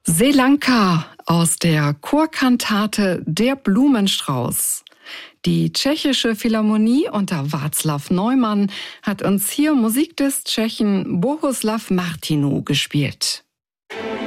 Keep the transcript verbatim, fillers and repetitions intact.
Selanka aus der Chorkantate Der Blumenstrauß. Die Tschechische Philharmonie unter Václav Neumann hat uns hier Musik des Tschechen Bohuslav Martinů gespielt.